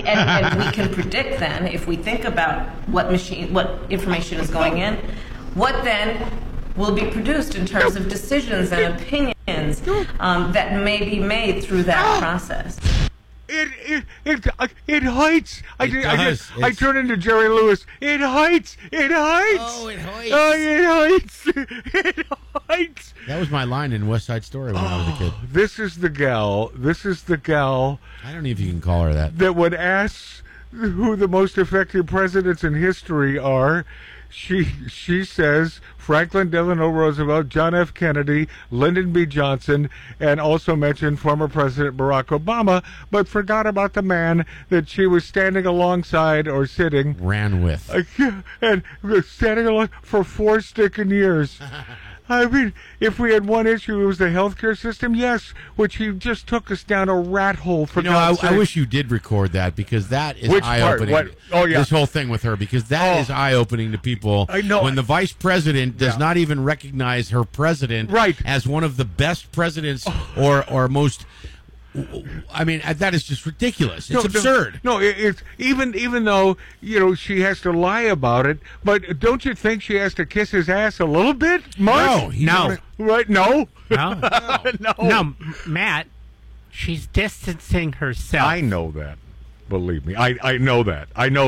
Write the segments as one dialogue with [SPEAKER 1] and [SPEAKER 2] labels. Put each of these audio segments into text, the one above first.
[SPEAKER 1] and we can predict then, if we think about what information is going in, what then will be produced in terms of decisions and opinions that may be made through that process.
[SPEAKER 2] It hurts. I turn into Jerry Lewis. It hurts. It hurts.
[SPEAKER 3] Oh, it hurts.
[SPEAKER 2] Oh, it hurts. It hurts.
[SPEAKER 3] That was my line in West Side Story when I was a kid.
[SPEAKER 2] This is the gal.
[SPEAKER 3] I don't know if you can call her that.
[SPEAKER 2] That would ask who the most effective presidents in history are. She says Franklin Delano Roosevelt, John F. Kennedy, Lyndon B. Johnson, and also mentioned former President Barack Obama, but forgot about the man that she was standing alongside or sitting.
[SPEAKER 3] Ran with.
[SPEAKER 2] And standing along for 4 sticking years. I mean, if we had one issue, it was the healthcare system, yes, which he just took us down a rat hole for God's sake.
[SPEAKER 3] I wish you did record that, because that is eye-opening.
[SPEAKER 2] What? Oh, yeah.
[SPEAKER 3] This whole thing with her, because that is eye-opening to people.
[SPEAKER 2] I know.
[SPEAKER 3] When the vice president does not even recognize her president as one of the best presidents or most... I mean, that is just ridiculous. It's absurd.
[SPEAKER 2] No, it's even though, she has to lie about it, but don't you think she has to kiss his ass a little bit, Mark?
[SPEAKER 4] No.
[SPEAKER 2] Right? No?
[SPEAKER 4] No, Matt, she's distancing herself.
[SPEAKER 2] I know that. Believe me. I know that.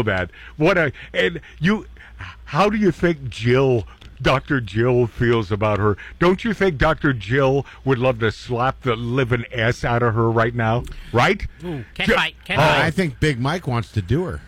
[SPEAKER 2] How do you think Dr. Jill feels about her? Don't you think Dr. Jill would love to slap the living ass out of her right now? Right?
[SPEAKER 4] Ooh, can't fight.
[SPEAKER 3] I think Big Mike wants to do her.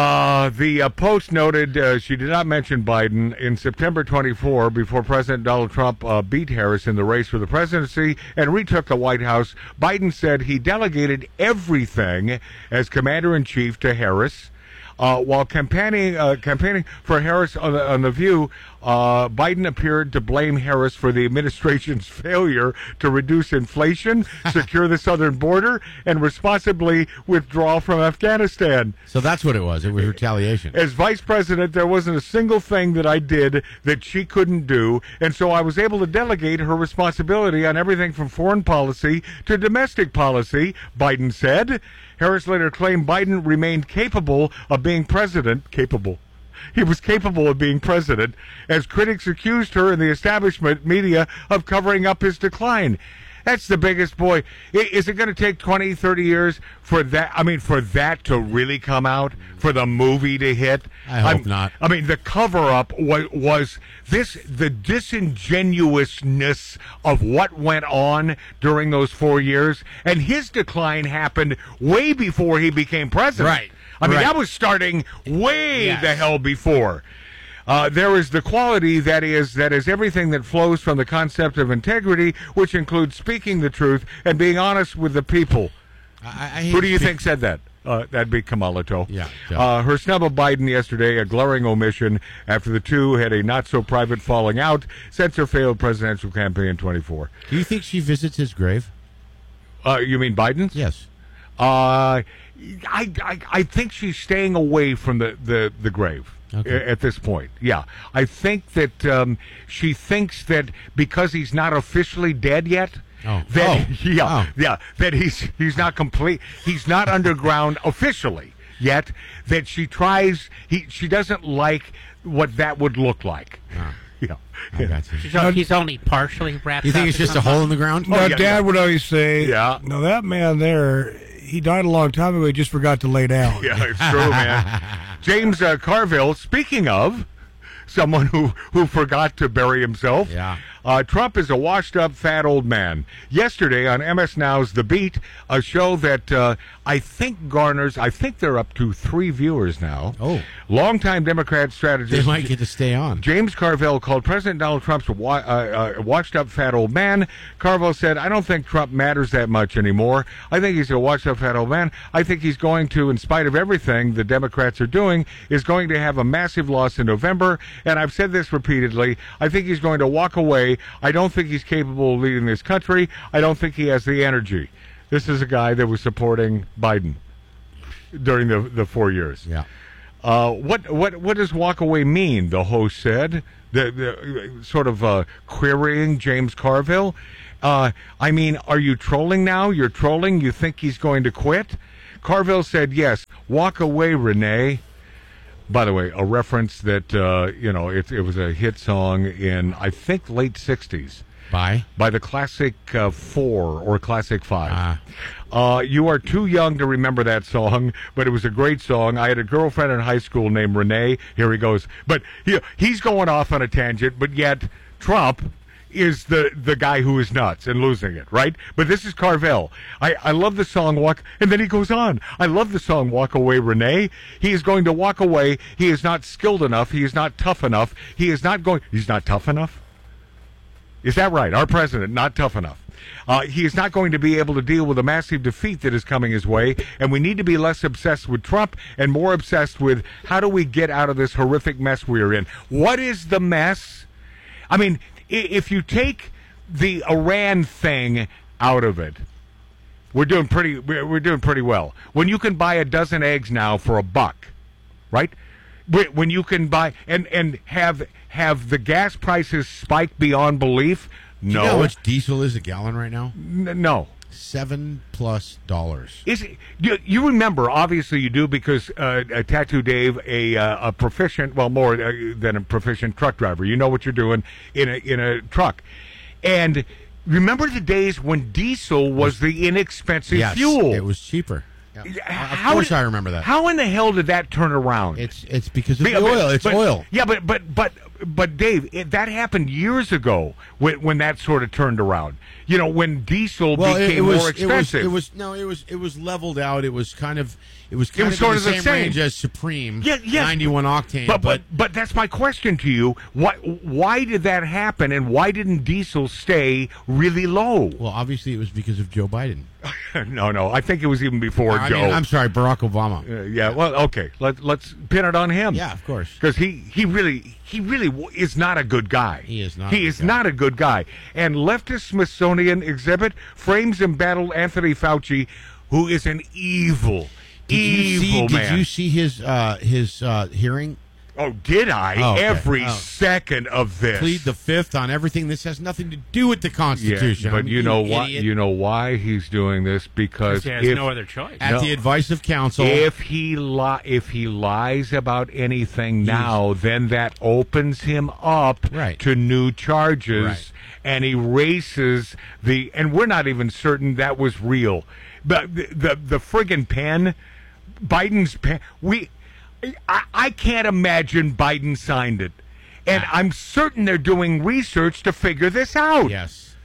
[SPEAKER 2] The Post noted she did not mention Biden. In September 24, before President Donald Trump beat Harris in the race for the presidency and retook the White House, Biden said he delegated everything as commander-in-chief to Harris. While campaigning for Harris on the View, Biden appeared to blame Harris for the administration's failure to reduce inflation, secure the southern border, and responsibly withdraw from Afghanistan.
[SPEAKER 3] So that's what it was. It was retaliation.
[SPEAKER 2] As vice president, there wasn't a single thing that I did that she couldn't do, and so I was able to delegate her responsibility on everything from foreign policy to domestic policy, Biden said. Harris later claimed Biden remained capable of being president. He was capable of being president, as critics accused her and the establishment media of covering up his decline. That's the biggest boy. Is it going to take 20, 30 years for that to really come out, for the movie to hit?
[SPEAKER 3] I hope not.
[SPEAKER 2] I mean, the cover-up was the disingenuousness of what went on during those 4 years, and his decline happened way before he became president.
[SPEAKER 3] Right.
[SPEAKER 2] I mean, that was starting way the hell before. There is the quality that is everything that flows from the concept of integrity, which includes speaking the truth and being honest with the people. Who do you think said that? That'd be Kamala Toh.
[SPEAKER 3] Yeah.
[SPEAKER 2] Her snub of Biden yesterday, a glaring omission after the two had a not-so-private falling out since her failed presidential campaign in 24.
[SPEAKER 3] Do you think she visits his grave?
[SPEAKER 2] You mean Biden's?
[SPEAKER 3] Yes.
[SPEAKER 2] I think she's staying away from the grave.
[SPEAKER 3] Okay.
[SPEAKER 2] At this point, yeah. I think that she thinks that because he's not officially dead yet, that he's not complete. He's not underground officially yet. That she doesn't like what that would look like. Yeah.
[SPEAKER 3] I got you.
[SPEAKER 4] He's only partially wrapped up.
[SPEAKER 3] You think it's just a hole in the ground?
[SPEAKER 5] No, Dad would always say,
[SPEAKER 2] "No,
[SPEAKER 5] that man there, he died a long time ago. He just forgot to lay down."
[SPEAKER 2] Yeah, it's true, man. James Carville, speaking of someone who forgot to bury himself, Trump is a washed-up fat old man. Yesterday on MS Now's The Beat, a show that I think they're up to 3 viewers now.
[SPEAKER 3] Oh.
[SPEAKER 2] Longtime Democrat strategist.
[SPEAKER 3] They might get to stay on.
[SPEAKER 2] James Carville called President Donald Trump's washed-up fat old man. Carville said, "I don't think Trump matters that much anymore. I think he's a washed-up fat old man. I think he's going to, in spite of everything the Democrats are doing, is going to have a massive loss in November. And I've said this repeatedly. I think he's going to walk away. I don't think he's capable of leading this country. I don't think he has the energy." This is a guy that was supporting Biden during the 4 years.
[SPEAKER 3] Yeah.
[SPEAKER 2] What does walk away mean? The host said, the sort of querying James Carville. I mean, are you trolling now? You're trolling. You think he's going to quit? Carville said, yes, walk away, Renee. By the way, a reference that, it was a hit song in, I think, late 60s.
[SPEAKER 3] By
[SPEAKER 2] the Classic 4 or Classic 5. You are too young to remember that song, but it was a great song. I had a girlfriend in high school named Renee. Here he goes. But he's going off on a tangent, but yet Trump is the guy who is nuts and losing it, right? But this is Carville. I love the song Walk, and then he goes on. I love the song Walk Away, Renee. He is going to walk away. He is not skilled enough. He is not tough enough. He's not tough enough? Is that right? Our president, not tough enough. He is not going to be able to deal with a massive defeat that is coming his way, and we need to be less obsessed with Trump and more obsessed with how do we get out of this horrific mess we are in. What is the mess? I mean, if you take the Iran thing out of it, we're doing pretty well. When you can buy a dozen eggs now for $1, right? When you can buy and have the gas prices spike beyond belief. No.
[SPEAKER 3] Do you know how much diesel is a gallon right now?
[SPEAKER 2] No.
[SPEAKER 3] $7+.
[SPEAKER 2] Is it, you remember? Obviously, you do because Tattoo Dave, a proficient, well, more than a proficient truck driver. You know what you're doing in a truck, and remember the days when diesel was the inexpensive fuel.
[SPEAKER 3] It was cheaper. Yeah. Of course, I remember that.
[SPEAKER 2] How in the hell did that turn around?
[SPEAKER 3] It's because of the oil. It's oil.
[SPEAKER 2] Yeah, but Dave, that happened years ago when that sort of turned around. You know, when diesel became more expensive.
[SPEAKER 3] It was leveled out. It was kind of
[SPEAKER 2] sort
[SPEAKER 3] in
[SPEAKER 2] of
[SPEAKER 3] the same range as Supreme. 91 octane.
[SPEAKER 2] But that's my question to you. Why did that happen, and why didn't diesel stay really low?
[SPEAKER 3] Well, obviously it was because of Joe Biden.
[SPEAKER 2] No. I think it was even before Joe.
[SPEAKER 3] I'm sorry, Barack Obama.
[SPEAKER 2] Yeah. Well, okay. Let's pin it on him.
[SPEAKER 3] Yeah, of course.
[SPEAKER 2] Because he really is not a good guy.
[SPEAKER 3] He is not.
[SPEAKER 2] He is not a good guy. And leftist Smithsonian exhibit frames embattled Anthony Fauci, who is an evil man.
[SPEAKER 3] Did you see his hearing?
[SPEAKER 2] Oh, did I?
[SPEAKER 3] Oh, okay.
[SPEAKER 2] Every second of this.
[SPEAKER 3] Plead the fifth on everything. This has nothing to do with the Constitution.
[SPEAKER 2] Yeah, but you know why? You know why he's doing this? Because
[SPEAKER 4] he has no other choice.
[SPEAKER 3] At the advice of counsel.
[SPEAKER 2] If he lies about anything now, then that opens him up to new charges and erases and we're not even certain that was real. But the friggin' pen, Biden's pen, I can't imagine Biden signed it. And I'm certain they're doing research to figure this out.
[SPEAKER 3] Yes.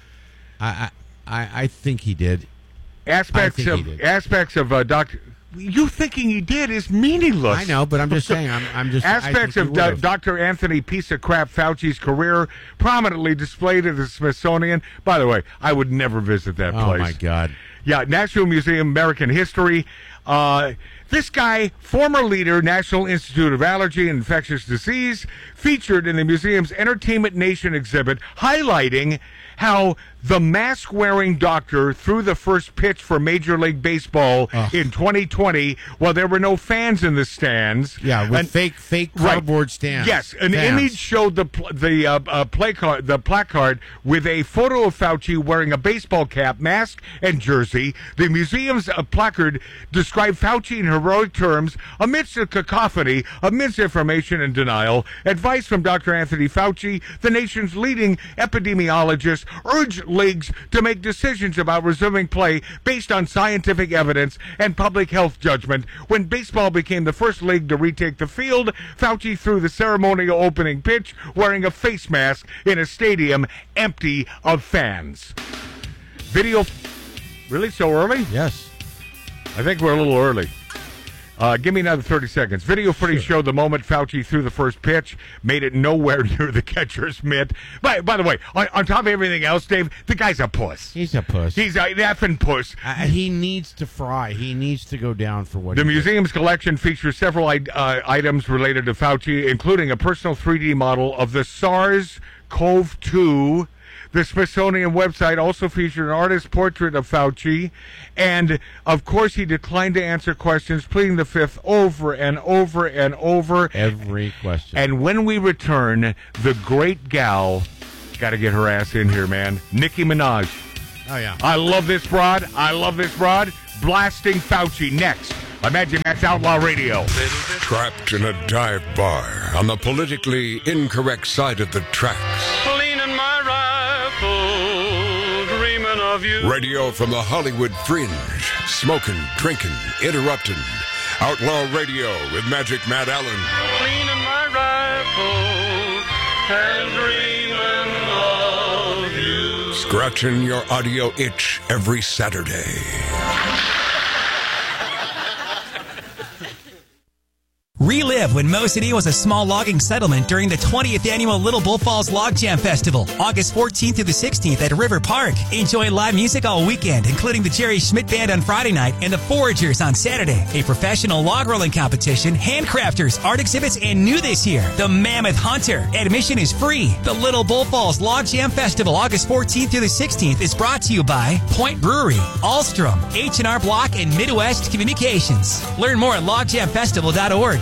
[SPEAKER 3] I think he did.
[SPEAKER 2] Aspects of Dr. You thinking he did is meaningless.
[SPEAKER 3] I know, but I'm just saying.
[SPEAKER 2] Aspects of Dr. Anthony Piece of Crap Fauci's career prominently displayed at the Smithsonian. By the way, I would never visit that place.
[SPEAKER 3] Oh my God.
[SPEAKER 2] Yeah, National Museum of American History. This guy, former leader, National Institute of Allergy and Infectious Disease, featured in the museum's Entertainment Nation exhibit, highlighting how the mask-wearing doctor threw the first pitch for Major League Baseball in 2020 while there were no fans in the stands.
[SPEAKER 3] Yeah, with fake cardboard stands.
[SPEAKER 2] Yes, an image showed the placard with a photo of Fauci wearing a baseball cap, mask, and jersey. The museum's placard described Fauci in heroic terms amidst a cacophony of misinformation and denial. Advice from Dr. Anthony Fauci, the nation's leading epidemiologist, urged leagues to make decisions about resuming play based on scientific evidence and public health judgment. When baseball became the first league to retake the field, Fauci threw the ceremonial opening pitch wearing a face mask in a stadium empty of fans. Video. Really? So early?
[SPEAKER 3] Yes.
[SPEAKER 2] I think we're a little early. Give me another 30 seconds. Video footage showed the moment Fauci threw the first pitch, made it nowhere near the catcher's mitt. By the way, on top of everything else, Dave, the guy's a puss.
[SPEAKER 3] He's a puss.
[SPEAKER 2] He's an effing puss.
[SPEAKER 3] He needs to fry. He needs to go down for what
[SPEAKER 2] The museum's collection features several items related to Fauci, including a personal 3D model of the SARS-CoV-2. The Smithsonian website also featured an artist's portrait of Fauci, and, of course, he declined to answer questions, pleading the fifth over and over and over.
[SPEAKER 3] Every question.
[SPEAKER 2] And when we return, the great gal, got to get her ass in here, man, Nicki Minaj.
[SPEAKER 3] Oh, yeah.
[SPEAKER 2] I love this broad. blasting Fauci next on Magic Matt's Outlaw Radio.
[SPEAKER 6] Trapped in a dive bar on the politically incorrect side of the tracks.
[SPEAKER 7] Cleaning my rifle, dreaming of you.
[SPEAKER 6] Radio from the Hollywood fringe. Smoking, drinking, interrupting. Outlaw Radio with Magic Matt Allen.
[SPEAKER 7] Cleaning my rifle and dreaming of you.
[SPEAKER 6] Scratching your audio itch every Saturday.
[SPEAKER 8] Relive when Mo City was a small logging settlement during the 20th annual Little Bull Falls Log Jam Festival, August 14th through the 16th at River Park. Enjoy live music all weekend, including the Jerry Schmidt Band on Friday night and the Foragers on Saturday. A professional log rolling competition, handcrafters, art exhibits, and new this year, the Mammoth Hunter. Admission is free. The Little Bull Falls Log Jam Festival, August 14th through the 16th, is brought to you by Point Brewery, Alstrom, H&R Block, and Midwest Communications. Learn more at logjamfestival.org.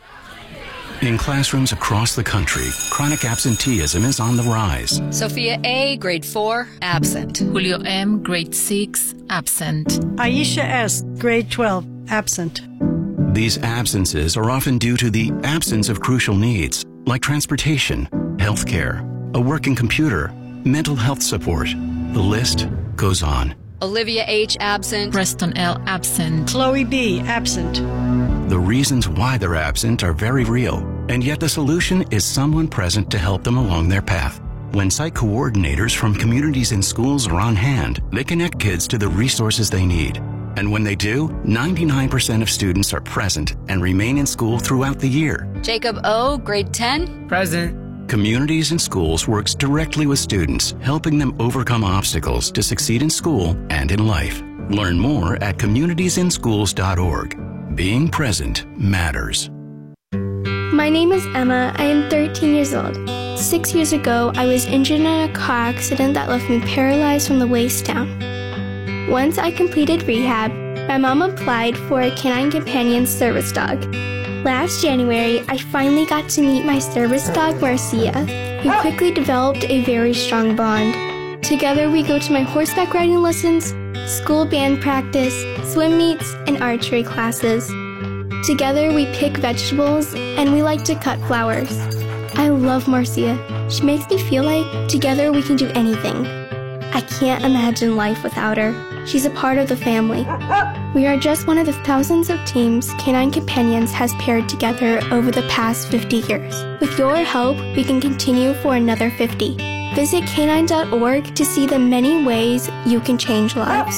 [SPEAKER 9] In classrooms across the country, chronic absenteeism is on the rise.
[SPEAKER 10] Sophia A., grade 4, absent.
[SPEAKER 11] Julio M., grade 6, absent.
[SPEAKER 12] Aisha S., grade 12, absent.
[SPEAKER 9] These absences are often due to the absence of crucial needs, like transportation, healthcare, a working computer, mental health support. The list goes on.
[SPEAKER 10] Olivia H., absent.
[SPEAKER 11] Preston L., absent.
[SPEAKER 12] Chloe B., absent.
[SPEAKER 9] The reasons why they're absent are very real, and yet the solution is someone present to help them along their path. When site coordinators from communities and schools are on hand, they connect kids to the resources they need. And when they do, 99% of students are present and remain in school throughout the year.
[SPEAKER 10] Jacob O., grade 10,
[SPEAKER 13] present.
[SPEAKER 9] Communities and Schools works directly with students, helping them overcome obstacles to succeed in school and in life. Learn more at communitiesinschools.org. Being present matters.
[SPEAKER 14] My name is Emma. I am 13 years old. 6 years ago, I was injured in a car accident that left me paralyzed from the waist down. Once I completed rehab, my mom applied for a Canine Companion service dog. Last January, I finally got to meet my service dog, Marcia, who quickly developed a very strong bond. Together, we go to my horseback riding lessons, school band practice, swim meets, and archery classes. Together, we pick vegetables, and we like to cut flowers. I love Marcia. She makes me feel like together we can do anything. I can't imagine life without her. She's a part of the family. We are just one of the thousands of teams Canine Companions has paired together over the past 50 years. With your help, we can continue for another 50. Visit canine.org to see the many ways you can change lives.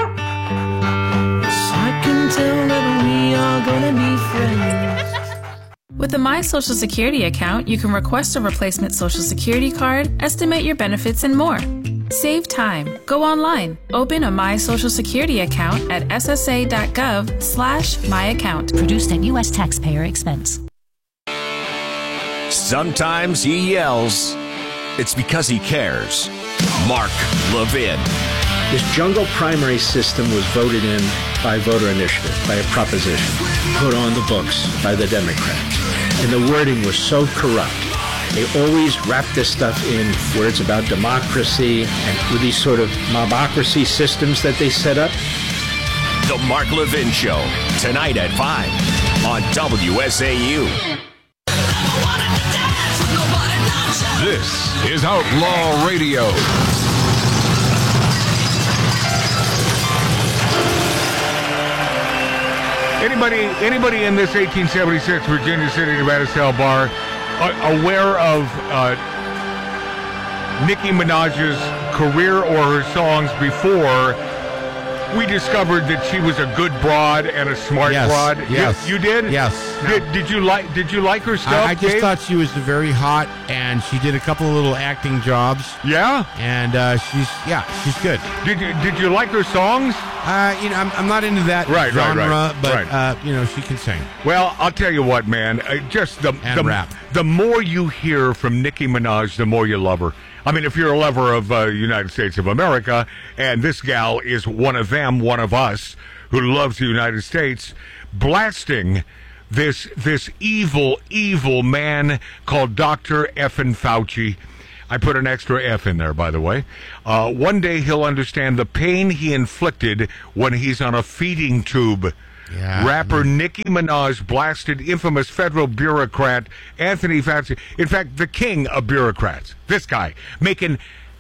[SPEAKER 15] I can tell that we are gonna be friends.
[SPEAKER 16] With a My Social Security account, you can request a replacement Social Security card, estimate your benefits, and more. Save time. Go online. Open a My Social Security account at ssa.gov/myaccount.
[SPEAKER 17] Produced at U.S. taxpayer expense.
[SPEAKER 18] Sometimes he yells. It's because he cares. Mark Levin.
[SPEAKER 19] This jungle primary system was voted in by voter initiative, by a proposition, put on the books by the Democrats. And the wording was so corrupt. They always wrap this stuff in words about democracy and with these sort of mobocracy systems that they set up.
[SPEAKER 18] The Mark Levin Show, tonight at 5 on WSAU.
[SPEAKER 6] This is Outlaw Radio.
[SPEAKER 2] Anybody in this 1876 Virginia City, Nevada style bar aware of Nicki Minaj's career or her songs before we discovered that she was a good broad and a smart broad?
[SPEAKER 3] Yes.
[SPEAKER 2] You did?
[SPEAKER 3] Yes.
[SPEAKER 2] Did you like her stuff?
[SPEAKER 3] I just thought she was very hot, and she did a couple of little acting jobs.
[SPEAKER 2] Yeah?
[SPEAKER 3] And she's good.
[SPEAKER 2] Did you like her songs?
[SPEAKER 3] I'm not into that genre, but she can sing.
[SPEAKER 2] Well, I'll tell you what, man.
[SPEAKER 3] Rap.
[SPEAKER 2] The more you hear from Nicki Minaj, the more you love her. I mean, if you're a lover of the United States of America, and this gal is one of them, one of us, who loves the United States, blasting this evil man called Dr. effing Fauci. I put an extra F in there, by the way. One day he'll understand the pain he inflicted when he's on a feeding tube.
[SPEAKER 3] Yeah.
[SPEAKER 2] Rapper Nicki Minaj blasted infamous federal bureaucrat Anthony Fauci. In fact, the king of bureaucrats. This guy making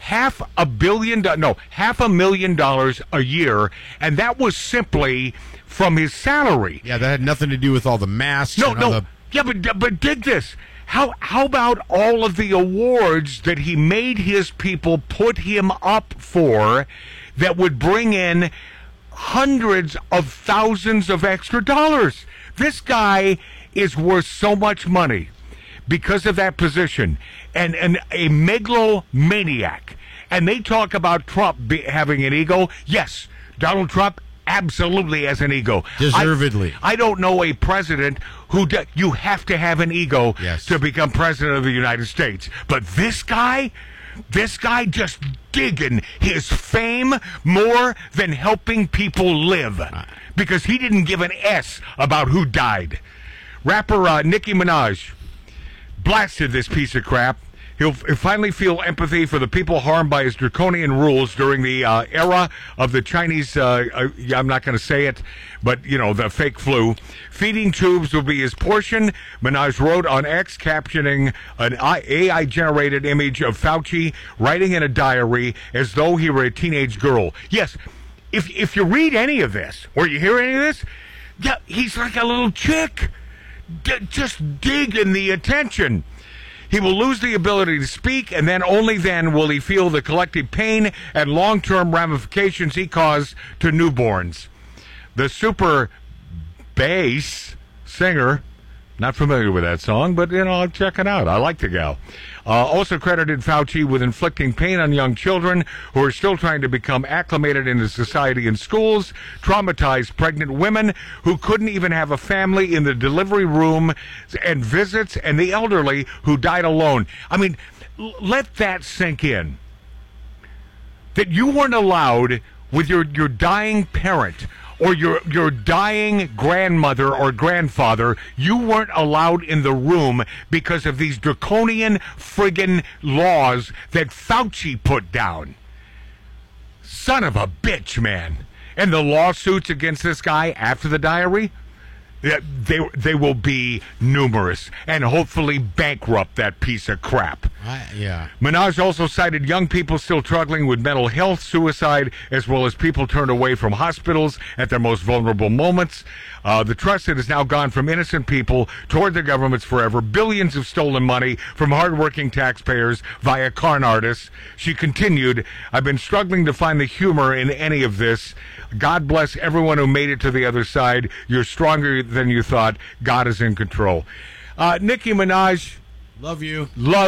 [SPEAKER 2] $500,000 a year, and that was simply from his salary.
[SPEAKER 3] Yeah, that had nothing to do with all the masks.
[SPEAKER 2] Yeah, but dig this. How about all of the awards that he made his people put him up for that would bring in hundreds of thousands of extra dollars? This guy is worth so much money because of that position, and a megalomaniac. And they talk about Trump having an ego. Yes, Donald Trump absolutely has an ego.
[SPEAKER 3] Deservedly.
[SPEAKER 2] I don't know a president who you have to have an ego
[SPEAKER 3] Yes.
[SPEAKER 2] to become president of the United States. But this guy just digging his fame more than helping people live, because he didn't give an S about who died. Rapper Nicki Minaj blasted this piece of crap. He'll finally feel empathy for the people harmed by his draconian rules during the era of the Chinese, I'm not going to say it, but, the fake flu. Feeding tubes will be his portion, Minaj wrote on X, captioning an AI-generated image of Fauci writing in a diary as though he were a teenage girl. Yes, if you read any of this, or you hear any of this, yeah, he's like a little chick, just digging the attention. He will lose the ability to speak, and then only then will he feel the collective pain and long-term ramifications he caused to newborns. The super bass singer, not familiar with that song, but, I'll check it out. I like the gal. Also credited Fauci with inflicting pain on young children who are still trying to become acclimated into society and schools, traumatized pregnant women who couldn't even have a family in the delivery room and visits, and the elderly who died alone. I mean, let that sink in. That you weren't allowed with your dying parent or your dying grandmother or grandfather, you weren't allowed in the room because of these draconian friggin' laws that Fauci put down. Son of a bitch, man. And the lawsuits against this guy after the diary, they will be numerous and hopefully bankrupt that piece of crap.
[SPEAKER 3] Yeah.
[SPEAKER 2] Minaj also cited young people still struggling with mental health, suicide, as well as people turned away from hospitals at their most vulnerable moments. The trust that has now gone from innocent people toward the governments forever, billions of stolen money from hardworking taxpayers via con artists. She continued, I've been struggling to find the humor in any of this. God bless everyone who made it to the other side. You're stronger than you thought. God is in control. Nicki Minaj.
[SPEAKER 3] Love you.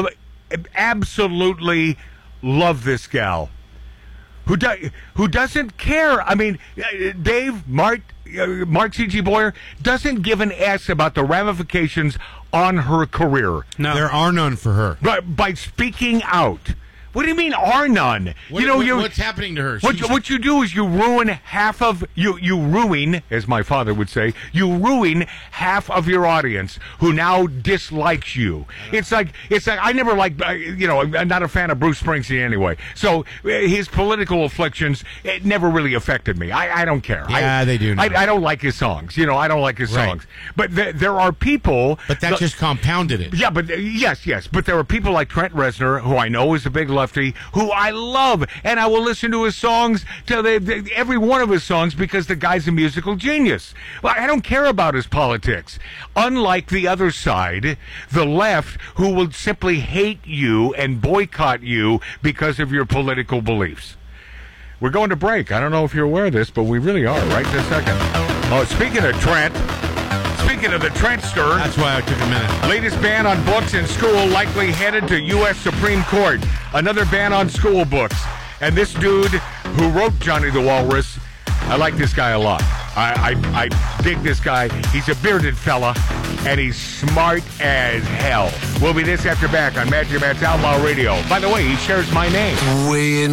[SPEAKER 2] Absolutely love this gal. Who doesn't care. I mean, Mark C.G. Boyer doesn't give an S about the ramifications on her career.
[SPEAKER 3] No. There are none for her.
[SPEAKER 2] Right, by speaking out. What do you mean are none?
[SPEAKER 3] What's happening to her?
[SPEAKER 2] What you do is you ruin half of you ruin, as my father would say, you ruin half of your audience who now dislikes you. It's like I never liked, I'm not a fan of Bruce Springsteen anyway. So his political afflictions, it never really affected me. I don't care.
[SPEAKER 3] Yeah, they do.
[SPEAKER 2] I don't like his songs. I don't like his songs. But there are people.
[SPEAKER 3] But that just compounded it.
[SPEAKER 2] Yeah, but yes. But there are people like Trent Reznor, who I know is a big lefty, who I love, and I will listen to his songs, every one of his songs, because the guy's a musical genius. Well, I don't care about his politics. Unlike the other side, the left, who will simply hate you and boycott you because of your political beliefs. We're going to break. I don't know if you're aware of this, but we really are right this second. Oh, speaking of Trent, speaking of the Trentster,
[SPEAKER 3] that's why I took a minute.
[SPEAKER 2] Latest ban on books in school likely headed to U.S. Supreme Court. Another ban on school books. And this dude who wrote Johnny the Walrus, I like this guy a lot. I dig this guy. He's a bearded fella, and he's smart as hell. We'll be this after back on Magic Matt's Outlaw Radio. By the way, he shares my name.